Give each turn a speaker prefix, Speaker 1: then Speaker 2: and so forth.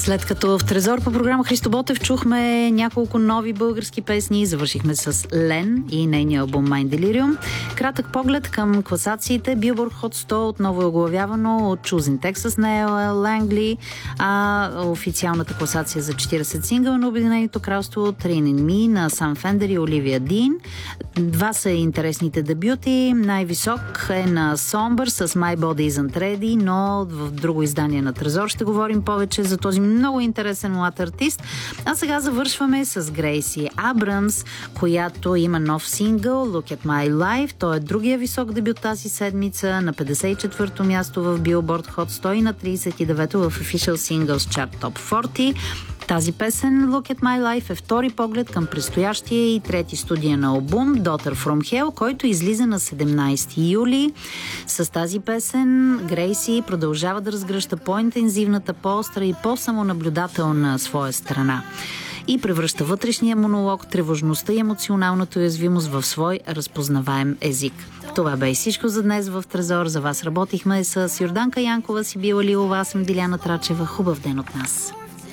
Speaker 1: След като в Трезор по програма Христо Ботев чухме няколко нови български песни, завършихме с Лен и нейния албум Mind Delirium. Кратък поглед към класациите. Billboard Hot 100 отново е оглавявано от Choosing Texas на Ела Лангли, а официалната класация за 40 сингъл на Обединеното кралство Train in Me на Сам Фендер и Оливия Дин. Два са интересните дебюти. Най-висок е на Somber с My Body Isn't Ready, но в друго издание на Трезор ще говорим повече за този много интересен млад артист. А сега завършваме с Грейси Абрамс, която има нов сингъл Look at My Life. Той е другия висок дебют тази седмица, на 54-то място в Billboard Hot 100 и на 39-то в Official Singles Chart Top 40. Тази песен Look at My Life е втори поглед към предстоящия и трети студиен албум Daughter from Hell, който излиза на 17 юли. С тази песен Грейси продължава да разгръща по-интензивната, по-остра и по-самонаблюдателна своя страна и превръща вътрешния монолог, тревожността и емоционалната уязвимост в свой разпознаваем език. Това бе и всичко за днес в Трезор. За вас работихме с Йорданка Янкова, Сибила Лилова, аз съм Диляна Трачева. Хубав ден от нас!